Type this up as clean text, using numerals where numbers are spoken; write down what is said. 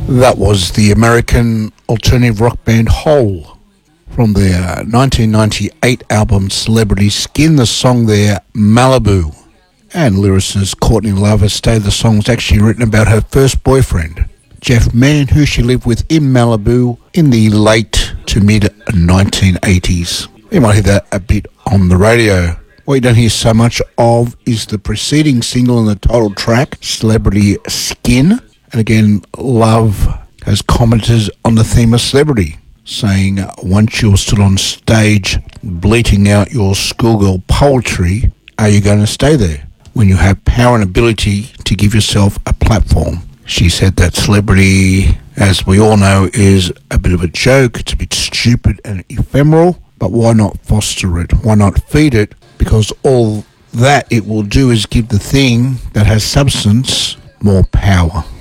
That was the American alternative rock band Hole from their 1998 album Celebrity Skin. The song there, Malibu. And lyricist Courtney Love has stated the song was actually written about her first boyfriend, Jeff Mann, who she lived with in Malibu in the late to mid 1980s. You might hear that a bit on the radio. What you don't hear so much of is the preceding single and the title track, Celebrity Skin. And again, Love has commented on the theme of celebrity, saying, once you're stood on stage bleating out your schoolgirl poetry, are you going to stay there? When you have power and ability to give yourself a platform. She said that celebrity, as we all know, is a bit of a joke. It's a bit stupid and ephemeral, but why not foster it? Why not feed it? Because all that it will do is give the thing that has substance more power.